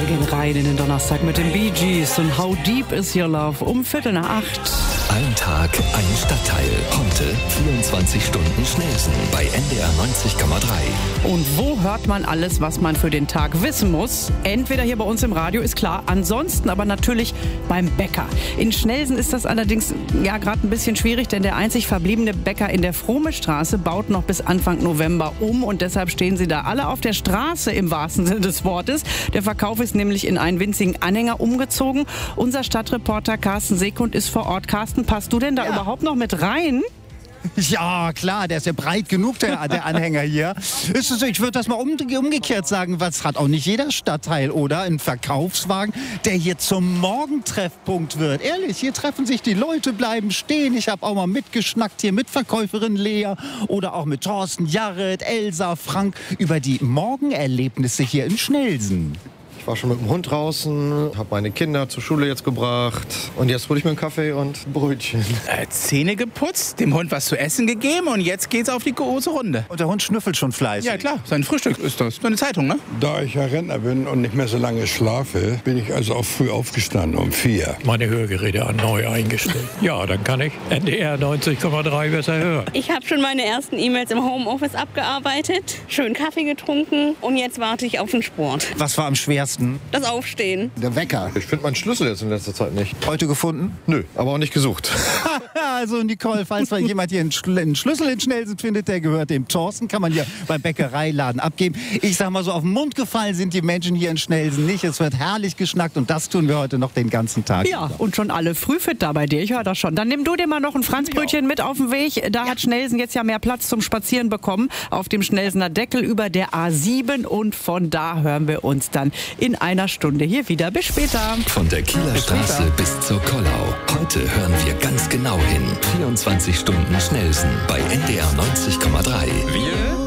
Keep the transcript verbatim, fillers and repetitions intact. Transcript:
Wir gehen rein in den Donnerstag mit den Bee Gees und How Deep Is Your Love um Viertel nach acht. Ein Tag, ein Stadtteil. Heute vierundzwanzig Stunden Schnellsen bei N D R neunzig Komma drei. Und wo hört man alles, was man für den Tag wissen muss? Entweder hier bei uns im Radio, ist klar, ansonsten aber natürlich beim Bäcker. In Schnellsen ist das allerdings ja gerade ein bisschen schwierig, denn der einzig verbliebene Bäcker in der Frohme-Straße baut noch bis Anfang November um und deshalb stehen sie da alle auf der Straße im wahrsten Sinne des Wortes. Der Verkauf ist nämlich in einen winzigen Anhänger umgezogen. Unser Stadtreporter Carsten Sekund ist vor Ort. Carsten, passt du denn da ja. überhaupt noch mit rein? Ja, klar, der ist ja breit genug, der, der Anhänger hier. Ist es, ich würde das mal um, umgekehrt sagen, was hat auch nicht jeder Stadtteil, oder? Ein Verkaufswagen, der hier zum Morgentreffpunkt wird. Ehrlich, hier treffen sich die Leute, bleiben stehen. Ich habe auch mal mitgeschnackt hier mit Verkäuferin Lea oder auch mit Thorsten, Jared, Elsa, Frank über die Morgenerlebnisse hier in Schnellsen. Ich war schon mit dem Hund draußen, habe meine Kinder zur Schule jetzt gebracht und jetzt hole ich mir einen Kaffee und ein Brötchen. Äh, Zähne geputzt, dem Hund was zu essen gegeben und jetzt geht's auf die große Runde. Und der Hund schnüffelt schon fleißig. Ja klar, sein Frühstück ist das. Nur eine Zeitung, ne? Da ich ja Rentner bin und nicht mehr so lange schlafe, bin ich also auch früh aufgestanden, um vier. Meine Hörgeräte an neu eingestellt. Ja, dann kann ich N D R neunzig Komma drei besser hören. Ich habe schon meine ersten E-Mails im Homeoffice abgearbeitet, schön Kaffee getrunken und jetzt warte ich auf den Sport. Was war am schwersten? Das Aufstehen. Der Wecker. Ich finde meinen Schlüssel jetzt in letzter Zeit nicht. Heute gefunden? Nö, aber auch nicht gesucht. Also Nicole, falls mal jemand hier einen, Schl- einen Schlüssel in Schnellsen findet, der gehört dem Thorsten, kann man hier beim Bäckereiladen abgeben. Ich sag mal so, auf den Mund gefallen sind die Menschen hier in Schnellsen nicht. Es wird herrlich geschnackt und das tun wir heute noch den ganzen Tag. Ja, und schon alle frühfit da bei dir, ich höre das schon. Dann nimm du dir mal noch ein Franzbrötchen mit auf den Weg. Da ja. hat Schnellsen jetzt ja mehr Platz zum Spazieren bekommen. Auf dem Schnellsener Deckel über der A sieben und von da hören wir uns dann in einer Stunde hier wieder. Bis später. Von der Kieler Straße bis zur Kollau. Heute hören wir ganz genau hin. vierundzwanzig Stunden Schnellsen bei N D R neunzig Komma drei. Wir